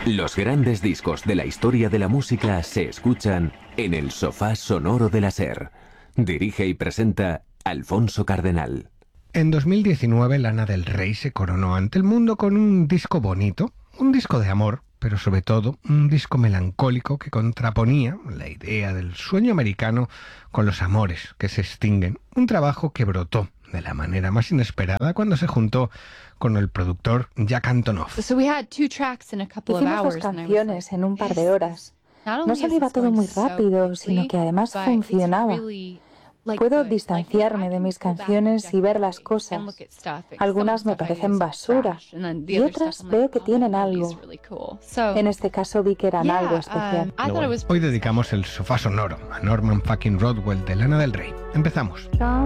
Los grandes discos de la historia de la música se escuchan en el sofá sonoro de la SER. Dirige y presenta Alfonso Cardenal. En 2019, Lana del Rey se coronó ante el mundo con un disco bonito, un disco de amor, pero sobre todo un disco melancólico que contraponía la idea del sueño americano con los amores que se extinguen. Un trabajo que brotó de la manera más inesperada cuando se juntó con el productor Jack Antonoff. Hicimos dos canciones en un par de horas. No solo iba todo muy rápido, sino que además funcionaba. Puedo distanciarme de mis canciones y ver las cosas. Algunas me parecen basura y otras veo que tienen algo. En este caso vi que eran algo especial. Hoy dedicamos el sofá sonoro a Norman fucking Rockwell de Lana del Rey. Empezamos.